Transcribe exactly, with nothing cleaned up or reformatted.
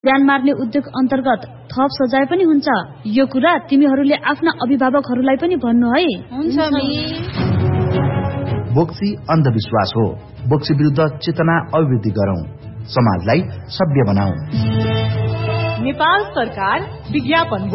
ज्यान मार्ने उद्योग अन्तर्गत थप सजाय पनि हुन्छ। यो कुरा तिमीहरूले आफ्ना अभिभावकहरूलाई पनि भन्नु है। हुन्छ मिस। बोक्सी अन्धविश्वास हो। बोक्सी विरुद्ध चेतना अभिवृद्धि गरौं, समाजलाई सभ्य बनाऊ। नेपाल सरकार विज्ञापन